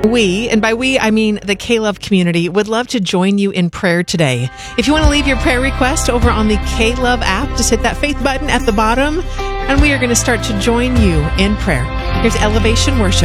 We, and by we, I mean the K-Love community, would love to join you in prayer today. If you want to leave your prayer request over on the K-Love app, just hit that faith button at the bottom, and we are going to start to join you in prayer. Here's Elevation Worship.